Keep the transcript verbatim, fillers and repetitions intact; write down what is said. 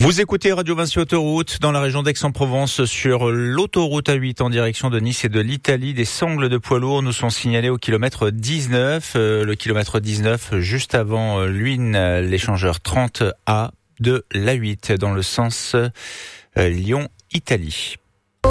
Vous écoutez Radio Vinci Autoroute dans la région d'Aix-en-Provence sur l'autoroute A huit en direction de Nice et de l'Italie. Des sangles de poids lourds nous sont signalés au kilomètre dix-neuf. Euh, le kilomètre dix-neuf, juste avant Luynes, l'échangeur trente A de l'A huit dans le sens euh, Lyon-Italie.